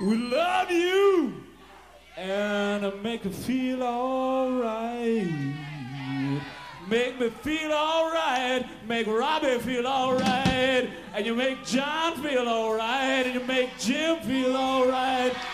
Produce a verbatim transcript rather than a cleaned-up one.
who love you and make you feel alright. Make me feel alright, make Robbie feel alright, and you make John feel alright, and you make Jim feel alright.